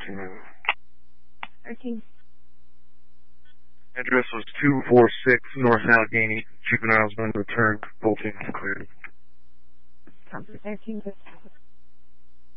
13. Address was 246 North Allegheny. Juvenile's been returned. Bolting cleared. Copy 13.